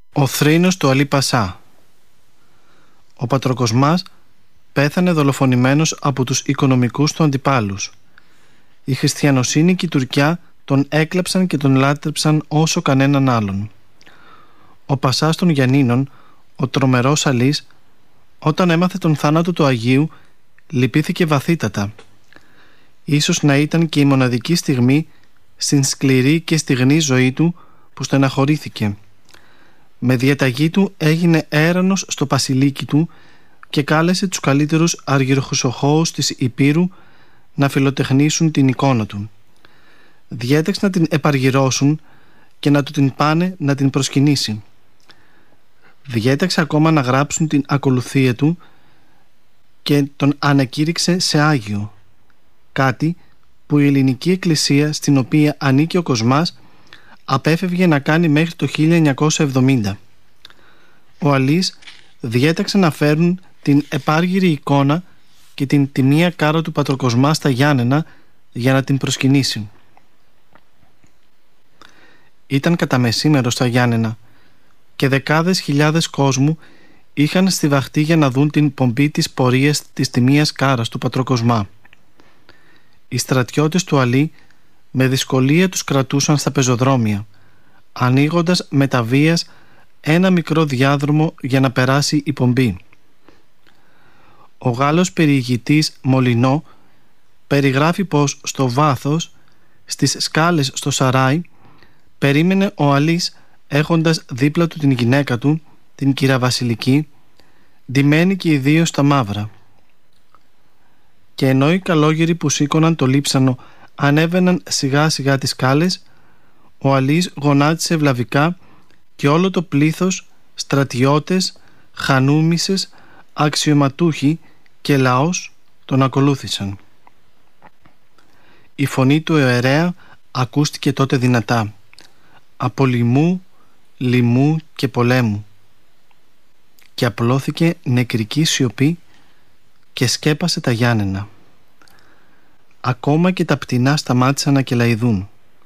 Ο θρήνος του Αλή Πασά. Ο Πατροκοσμάς πέθανε δολοφονημένος από τους οικονομικούς του αντιπάλους. Η χριστιανοσύνη και η Τουρκιά τον έκλεψαν και τον λάτρεψαν όσο κανέναν άλλον. Ο Πασάς των Γιαννίνων, ο τρομερός Αλής, όταν έμαθε τον θάνατο του Αγίου, λυπήθηκε βαθύτατα. Ίσως να ήταν και η μοναδική στιγμή στην σκληρή και στιγνή ζωή του που στεναχωρήθηκε. Με διαταγή του έγινε έρανος στο πασιλίκι του και κάλεσε τους καλύτερους αργυροχρυσοχώους της Υπήρου να φιλοτεχνήσουν την εικόνα του. Διέταξε να την επαργυρώσουν και να του την πάνε να την προσκυνήσει. Διέταξε ακόμα να γράψουν την ακολουθία του και τον ανακήρυξε σε Άγιο, κάτι που η ελληνική εκκλησία στην οποία ανήκει ο Κοσμάς απέφευγε να κάνει μέχρι το 1970. Ο Αλής διέταξε να φέρουν την επάργυρη εικόνα και την τιμία κάρα του Πατροκοσμά στα Γιάννενα για να την προσκυνήσει. Ήταν κατά μεσήμερο στα Γιάννενα και δεκάδες χιλιάδες κόσμου είχαν στιβαχτεί για να δουν την πομπή της πορείας της τιμίας κάρας του Πατροκοσμά. Οι στρατιώτες του Αλή με δυσκολία τους κρατούσαν στα πεζοδρόμια, ανοίγοντας με τα βίας ένα μικρό διάδρομο για να περάσει η πομπή. Ο Γάλλος περιηγητής Μολινό περιγράφει πως στο βάθος, στις σκάλες στο Σαράι, περίμενε ο Αλής έχοντας δίπλα του την γυναίκα του, την κυρα-Βασιλική, ντυμένη και οι δύο στα μαύρα. Και ενώ οι καλόγεροι που σήκωναν το λείψανο ανέβαιναν σιγά σιγά τις σκάλες, ο Αλής γονάτισε ευλαβικά και όλο το πλήθος, στρατιώτες, χανούμισες, αξιωματούχοι και λαός τον ακολούθησαν. Η φωνή του ιερέα ακούστηκε τότε δυνατά, από λοιμού, λοιμού και πολέμου, και απλώθηκε νεκρική σιωπή και σκέπασε τα Γιάννενα. Ακόμα και τα πτηνά σταμάτησαν να κελαηδούν.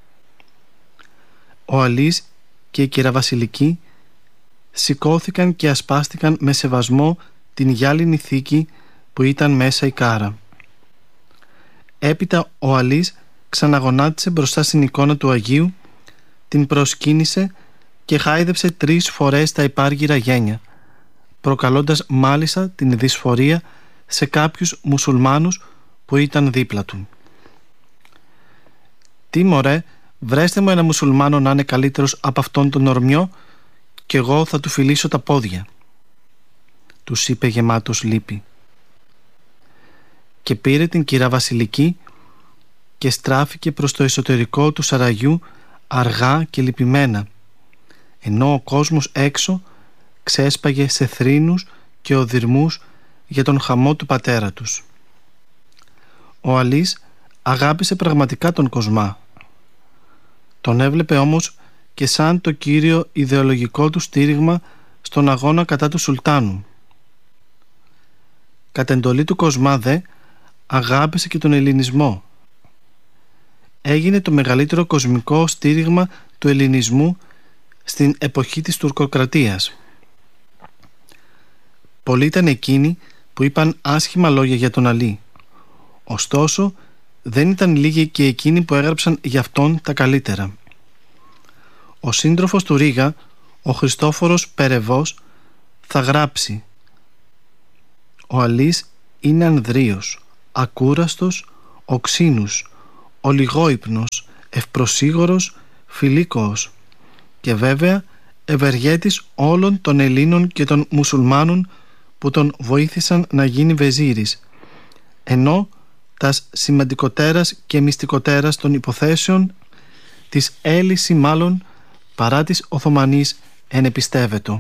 Ο Αλής και η κυρα-Βασιλική σηκώθηκαν και ασπάστηκαν με σεβασμό την γυάλινη θήκη που ήταν μέσα η κάρα. Έπειτα ο Αλής ξαναγονάτισε μπροστά στην εικόνα του Αγίου, την προσκύνησε και χάιδεψε 3 φορές τα υπάργυρα γένια, προκαλώντας μάλιστα την δυσφορία σε κάποιους μουσουλμάνους που ήταν δίπλα του. «Τι μωρέ, βρέστε μου ένα μουσουλμάνο να είναι καλύτερος από αυτόν τον ορμιό και εγώ θα του φιλήσω τα πόδια», τους είπε γεμάτος λύπη. Και πήρε την κυρα-Βασιλική και στράφηκε προς το εσωτερικό του σαραγιού αργά και λυπημένα, ενώ ο κόσμος έξω ξέσπαγε σε θρήνους και οδυρμούς για τον χαμό του πατέρα τους. Ο Αλής αγάπησε πραγματικά τον Κοσμά. Τον έβλεπε όμως και σαν το κύριο ιδεολογικό του στήριγμα στον αγώνα κατά του Σουλτάνου. Κατ' εντολή του Κοσμά δε αγάπησε και τον ελληνισμό. Έγινε το μεγαλύτερο κοσμικό στήριγμα του ελληνισμού στην εποχή της τουρκοκρατίας. Πολλοί ήταν εκείνοι που είπαν άσχημα λόγια για τον Αλή. Ωστόσο, δεν ήταν λίγοι και εκείνοι που έγραψαν για αυτόν τα καλύτερα. Ο σύντροφος του Ρίγα, ο Χριστόφορος Περεβός, θα γράψει: «Ο Αλής είναι ανδρείος, ακούραστος, οξύνους, ολιγόυπνος, ευπροσίγωρος, φιλίκοος και βέβαια ευεργέτης όλων των Ελλήνων και των Μουσουλμάνων που τον βοήθησαν να γίνει βεζίρης, ενώ τας σημαντικοτέρας και μυστικοτέρας των υποθέσεων της έλυση μάλλον παρά της Οθωμανής εν επιστεύετο».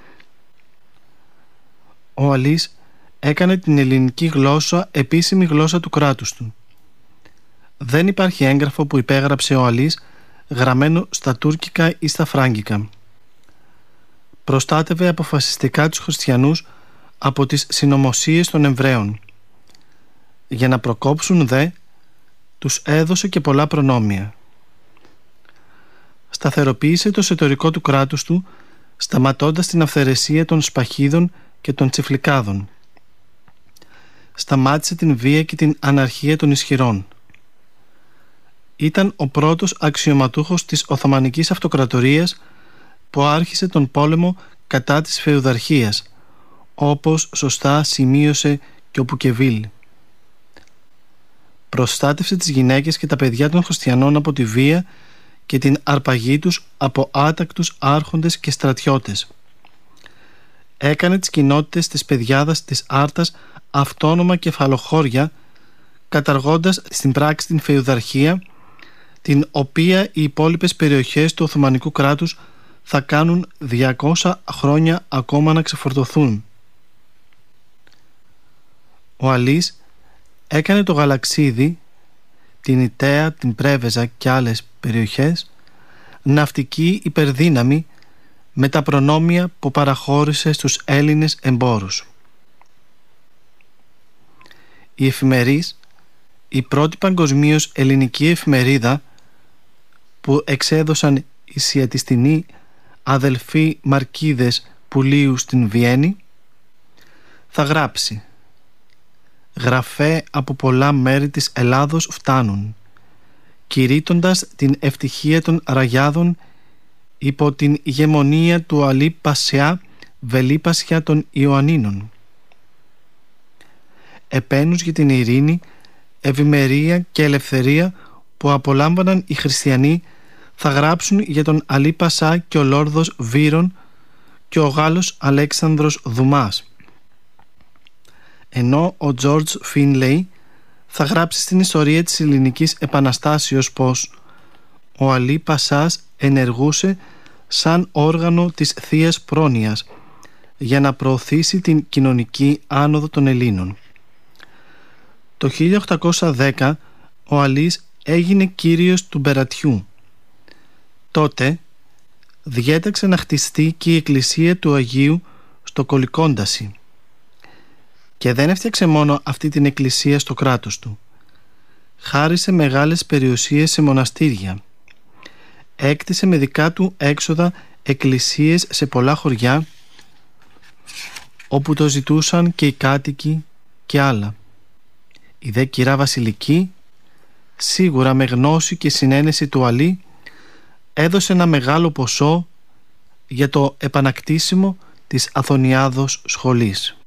Ο Αλής έκανε την ελληνική γλώσσα επίσημη γλώσσα του κράτους του. Δεν υπάρχει έγγραφο που υπέγραψε ο Αλής γραμμένο στα τουρκικά ή στα φράγκικα. Προστάτευε αποφασιστικά τους χριστιανούς από τις συνωμοσίες των Εβραίων. Για να προκόψουν δε, τους έδωσε και πολλά προνόμια. Σταθεροποίησε το εσωτερικό του κράτους του, σταματώντας την αυθαιρεσία των σπαχίδων και των τσιφλικάδων. Σταμάτησε την βία και την αναρχία των ισχυρών. Ήταν ο πρώτος αξιωματούχος της Οθωμανικής Αυτοκρατορίας που άρχισε τον πόλεμο κατά της φεουδαρχίας, όπως σωστά σημείωσε και ο Πουκεβίλ. Προστάτευσε τις γυναίκες και τα παιδιά των χριστιανών από τη βία και την αρπαγή τους από άτακτους άρχοντες και στρατιώτες. Έκανε τις κοινότητες της Πεδιάδας της Άρτας αυτόνομα κεφαλοχώρια, καταργώντας στην πράξη την φεουδαρχία, την οποία οι υπόλοιπες περιοχές του Οθωμανικού κράτους θα κάνουν 200 χρόνια ακόμα να ξεφορτωθούν. Ο Αλής έκανε το Γαλαξίδι, την Ιταία, την Πρέβεζα και άλλες περιοχές ναυτική υπερδύναμη με τα προνόμια που παραχώρησε στους Έλληνες εμπόρους. Η Εφημερής, η πρώτη παγκοσμίως ελληνική εφημερίδα που εξέδωσαν οι σιατιστινοί αδελφοί Μαρκίδες Πουλίου στην Βιέννη, θα γράψει: «Γραφέ από πολλά μέρη της Ελλάδος φτάνουν, κηρύττοντας την ευτυχία των ραγιάδων υπό την ηγεμονία του Αλή Πασιά Βελίπασια των Ιωαννίνων. Επένους για την ειρήνη, ευημερία και ελευθερία που απολάμβαναν οι χριστιανοί θα γράψουν για τον Αλή Πασά και ο Λόρδος Βύρον και ο Γάλλος Αλέξανδρος Δουμάς. Ενώ ο Τζόρτζ Φίνλεϊ θα γράψει στην ιστορία της Ελληνικής Επαναστάσεως πως ο Αλή Πασάς ενεργούσε σαν όργανο της Θείας Πρόνοιας για να προωθήσει την κοινωνική άνοδο των Ελλήνων. Το 1810 ο Αλής έγινε κύριος του Μπερατιού. Τότε διέταξε να χτιστεί και η εκκλησία του Αγίου στο Κολικόνταση. Και δεν έφτιαξε μόνο αυτή την εκκλησία στο κράτος του. Χάρισε μεγάλες περιουσίες σε μοναστήρια. Έκτισε με δικά του έξοδα εκκλησίες σε πολλά χωριά όπου το ζητούσαν και οι κάτοικοι και άλλα. Η δε κυρά Βασιλική, σίγουρα με γνώση και συνένεση του Αλή, έδωσε ένα μεγάλο ποσό για το επανακτήσιμο της Αθωνιάδος σχολής.